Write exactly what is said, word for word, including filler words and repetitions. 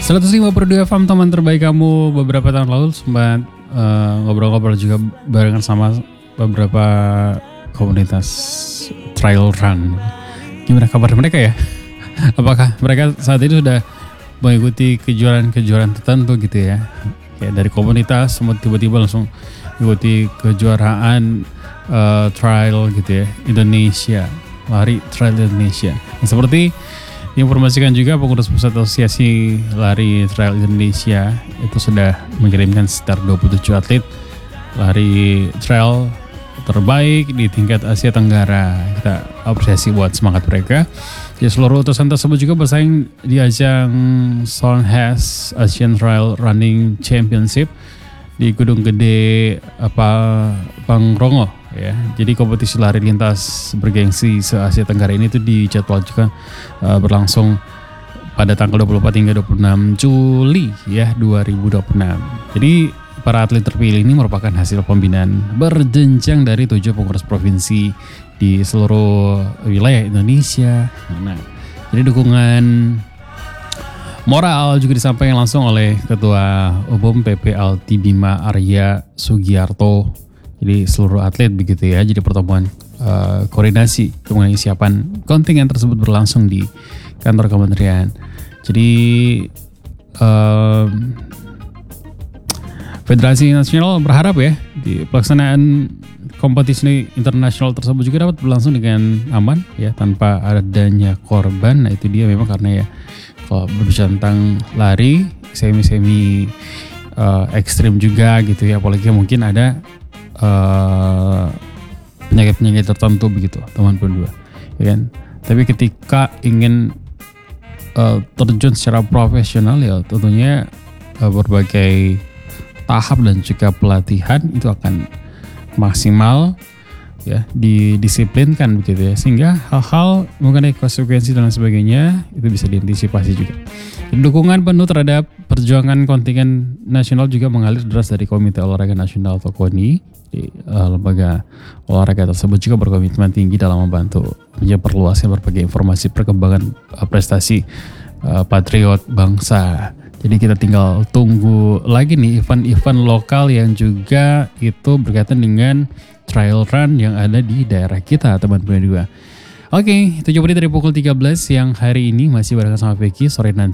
seratus lima puluh dua F M teman terbaik kamu. Beberapa tahun lalu sempat uh, ngobrol-ngobrol juga barengan sama beberapa komunitas trail run. Gimana kabar mereka ya? Apakah mereka saat ini sudah mengikuti kejuaraan-kejuaraan tertentu gitu ya? Kayak dari komunitas semua tiba-tiba langsung mengikuti kejuaraan uh, trail gitu ya, Indonesia, lari trail Indonesia. Yang seperti diinformasikan juga pengurus pusat asosiasi lari trail Indonesia itu sudah mengirimkan sekitar dua puluh tujuh atlet lari trail terbaik di tingkat Asia Tenggara. Kita apresiasi buat semangat mereka. Ya, seluruh utusan tersebut juga bersaing di ajang Songhas Asian Trail Running Championship di Gunung Gede apa Pangrongo ya. Jadi kompetisi lari lintas bergengsi se-Asia Tenggara ini tuh dijadwalkan uh, berlangsung pada tanggal dua puluh empat hingga dua puluh enam Juli ya dua ribu dua puluh enam. Jadi para atlet terpilih ini merupakan hasil pembinaan berjenjang dari tujuh pengurus provinsi di seluruh wilayah Indonesia. Nah, jadi dukungan moral juga disampaikan langsung oleh Ketua Umum P P Alti Bima Arya Sugiarto. Jadi seluruh atlet begitu ya. Jadi pertemuan uh, koordinasi mengenai siapan kontingen tersebut berlangsung di kantor kementerian. Jadi uh, Federasi Nasional berharap ya di pelaksanaan kompetisi internasional tersebut juga dapat berlangsung dengan aman ya tanpa adanya korban. Nah itu dia memang karena ya kalau berbicara tentang lari semi-semi uh, ekstrim juga gitu ya, apalagi mungkin ada uh, penyakit-penyakit tertentu begitu teman berdua ya kan. Tapi ketika ingin uh, terjun secara profesional ya tentunya uh, berbagai tahap dan juga pelatihan itu akan maksimal ya didisiplinkan begitu ya, sehingga hal-hal mengenai konsekuensi dan sebagainya itu bisa diantisipasi juga. Dukungan penuh terhadap perjuangan kontingen nasional juga mengalir deras dari Komite Olahraga Nasional atau KONI. Di, uh, lembaga olahraga tersebut juga berkomitmen tinggi dalam membantu memperluasnya berbagai informasi perkembangan uh, prestasi uh, patriot bangsa. Jadi kita tinggal tunggu lagi nih event-event lokal yang juga itu berkaitan dengan trail run yang ada di daerah kita teman-teman dua. Oke, itu coba dari pukul tiga belas siang hari ini masih barengan sama Vicky. Sore nanti